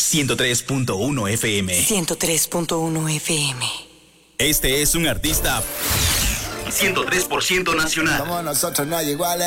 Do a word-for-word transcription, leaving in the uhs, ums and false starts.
ciento tres punto uno F M. ciento tres punto uno F M. Este es un artista ciento tres por ciento nacional. Como nosotros no hay iguales.